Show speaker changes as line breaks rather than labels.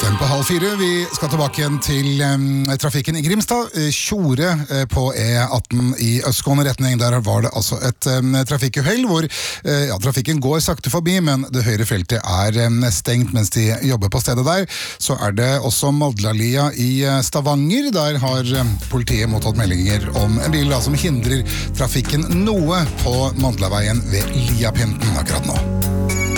5 på halv 4. Vi skal tilbake igjen til trafikken i Grimstad. Tjore på E18 i østgående retning. Der var det altså et trafikkuhell hvor trafikken går sakte forbi, men det høyre feltet stengt mens de jobber på stedet der. Så det også Madlalia i Stavanger. Der har politiet mottatt meldinger om en bil som hindrer trafikken noe på Madlaveien ved Liapinten akkurat nå.